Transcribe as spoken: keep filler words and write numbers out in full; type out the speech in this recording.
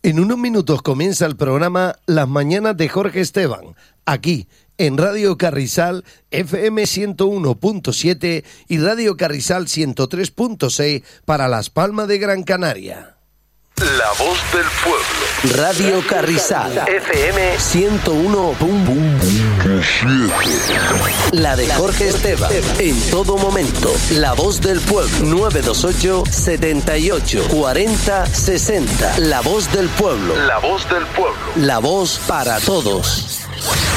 En unos minutos comienza el programa Las Mañanas de Jorge Esteban, aquí en Radio Carrizal F M ciento uno punto siete y Radio Carrizal ciento tres punto seis para Las Palmas de Gran Canaria. La voz del pueblo. Radio Carrizal F M ciento uno punto siete. La de Jorge Esteban. En todo momento. La voz del pueblo. nueve dos ocho, setenta y ocho, cuarenta, sesenta. La voz del pueblo. La voz del pueblo. La voz para todos.